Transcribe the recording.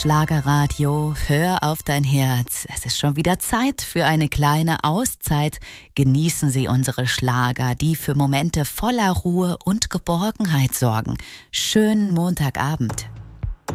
Schlagerradio, hör auf dein Herz. Es ist schon wieder Zeit für eine kleine Auszeit. Genießen Sie unsere Schlager, die für Momente voller Ruhe und Geborgenheit sorgen. Schönen Montagabend.